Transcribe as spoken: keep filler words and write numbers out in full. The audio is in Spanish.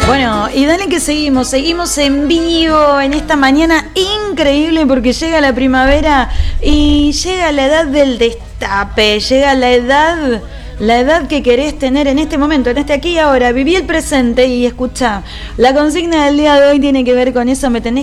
Bueno, y dale que seguimos, seguimos en vivo en esta mañana increíble porque llega la primavera y llega la edad del destape, llega la edad, la edad que querés tener en este momento, en este aquí y ahora. Viví el presente y escuchá, la consigna del día de hoy tiene que ver con eso, me tenés